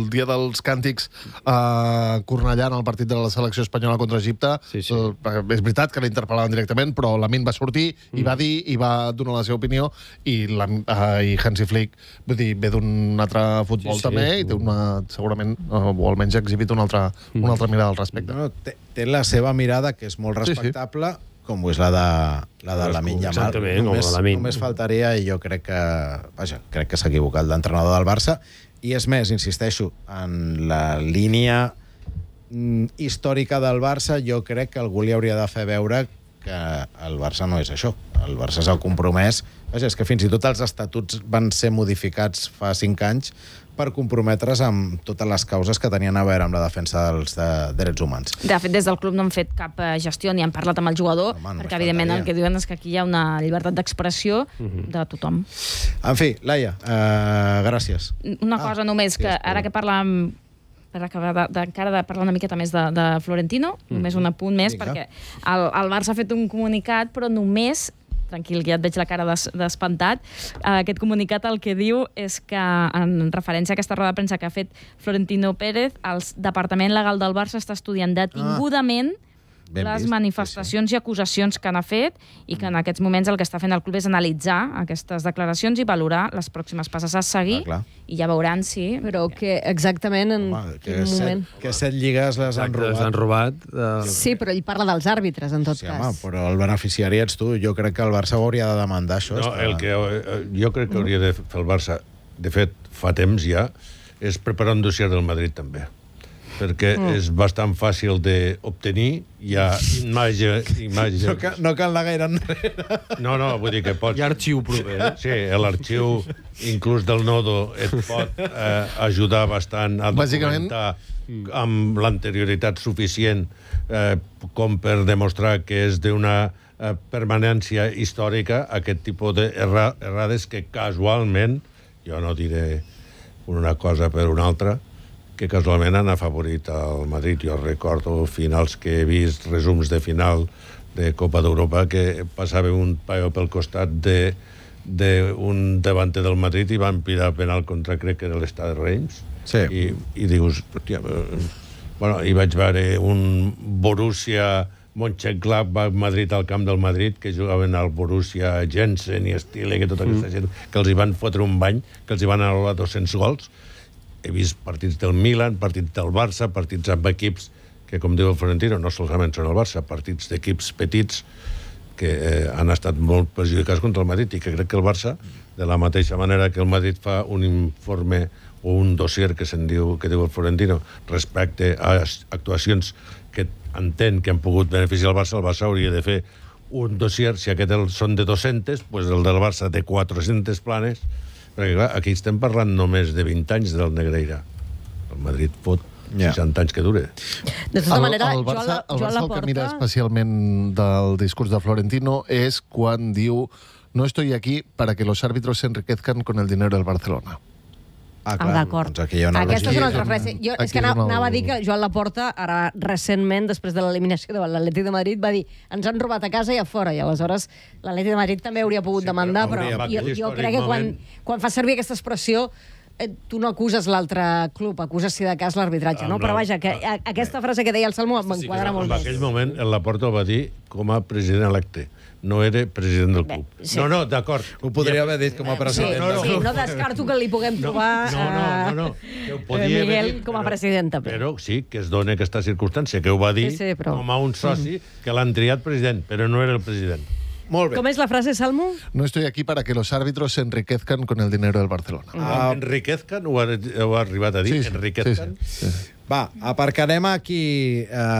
el dia dels càntics a Cornellà en el partit de la selecció espanyola contra Egipte. És veritat que l'interpel·laven directament, però Lamine va sortir i va dir, i va donar la seva opinió, i Hansi Flick ve d'un altre futbol també, i té segurament, o almenys ha exhibit una altra mirada al respecte. Té la seva mirada, que és molt respectable, com és la de Lamine Yamal. Només faltaria, i jo crec que s'ha equivocat l'entrenador del Barça, i és més, insisteixo, en la línia històrica del Barça, jo crec que algú li hauria de fer veure que el Barça no és això. El Barça s'ha compromès. És que fins i tot els estatuts van ser modificats fa 5 anys per comprometre's amb totes les causes que tenien a veure amb la defensa dels drets humans. De fet, des del club no han fet cap gestió ni han parlat amb el jugador, perquè evidentment el que diuen és que aquí hi ha una llibertat d'expressió de tothom. En fi, Laia, gràcies. Una cosa només, que ara que parlàvem, per acabar encara de parlar una miqueta més de Florentino, només un apunt més, perquè el Barça ha fet un comunicat, però només, tranquil, ja et veig la cara d'espantat, aquest comunicat el que diu és que, en referència a aquesta roda de premsa que ha fet Florentino Pérez, el Departament Legal del Barça està estudiant detingudament les manifestacions i acusacions que n'ha fet, i que en aquests moments el que està fent el club és analitzar aquestes declaracions i valorar les pròximes passes a seguir, i ja veuran si... Però que exactament en quin moment... Que 7 lligues les han robat. Sí, però ell parla dels àrbitres, en tot cas. Home, però el beneficiari ets tu. Jo crec que el Barça ho hauria de demandar, això. No, el que jo crec que hauria de fer el Barça, de fet, fa temps ja, és preparar un dossier del Madrid, també. Perquè és bastant fàcil d'obtenir, hi ha imatges... No cal anar gaire enrere. No, vull dir que pots... Hi ha arxiu proper. Sí, l'arxiu, inclús del Nodo, et pot ajudar bastant a documentar amb l'anterioritat suficient com per demostrar que és d'una permanència històrica aquest tipus d'errades que casualment, jo no diré una cosa per una altra, que casualment han afavorit el Madrid. Jo recordo finals que he vist, resums de final de Copa d'Europa, que passava un paio pel costat d'un davanter del Madrid i van pirar penal contra, crec que era l'Estade Reims. I dius, hòstia... Bueno, i vaig veure un Borussia Mönchengladbach Madrid al camp del Madrid, que jugaven al Borussia Jensen i Stile, que tota aquesta gent, que els hi van fotre un bany, que els hi van anul·lar 200 gols. He vist partits del Milan, partits del Barça, partits amb equips que, com diu el Florentino, no solament són el Barça, partits d'equips petits que han estat molt perjudicats contra el Madrid, i que crec que el Barça, de la mateixa manera que el Madrid fa un informe o un dossier que diu el Florentino respecte a actuacions que entén que han pogut beneficiar el Barça hauria de fer un dossier, si aquest són de 200, doncs el del Barça de 400 planes. Perquè, clar, aquí estem parlant només de 20 anys del Negreira. El Madrid fot 60 anys que dure. De tota manera, el Barça el que mira especialment del discurs de Florentino és quan diu: no estoy aquí para que los árbitros se enriquezcan con el dinero del Barcelona. D'acord. Aquesta és una altra frase. És que anava a dir que Joan Laporta, ara recentment, després de l'eliminació de l'Atlètic de Madrid, va dir: ens han robat a casa i a fora, i aleshores l'Atlètic de Madrid també hauria pogut demandar, però jo crec que quan fa servir aquesta expressió tu no acuses l'altre club, acuses, si de cas, l'arbitratge, no? Però vaja, que aquesta frase que deia el Salmo m'enquadra molt més. En aquell moment el Laporta ho va dir com a president electe, no era president del club. No, d'acord. Ho podria haver dit com a president. Sí, no descarto que li puguem trobar Miguel com a president, també. Però sí, que es dona aquesta circumstància, que ho va dir com a un soci que l'han triat president, però no era el president. Molt bé. Com és la frase, Salmo? No estoy aquí para que los árbitros se enriquezcan con el dinero del Barcelona. Enriquezcan, ho ha arribat a dir? Enriquezcan? Va, aparcarem aquí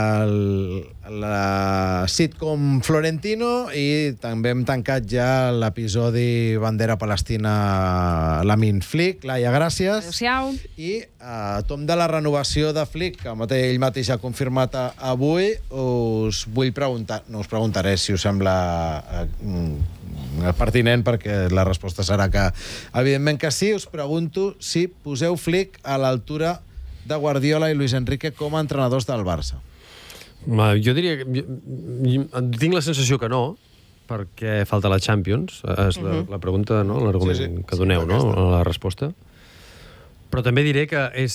la sitcom Florentino i també hem tancat ja l'episodi Bandera Palestina Lamine Flick. Laia, gràcies. Adéu-siau. I tom de la renovació de Flick, que ell mateix ha confirmat avui, us vull preguntar, no us preguntaré si us sembla pertinent, perquè la resposta serà que evidentment que sí. Us pregunto si poseu Flick a l'altura de Guardiola i Luis Enrique com a entrenadors del Barça. Jo diria que... Tinc la sensació que no, perquè falta la Champions. És la pregunta, no? L'argument que doneu, no? La resposta. Però també diré que és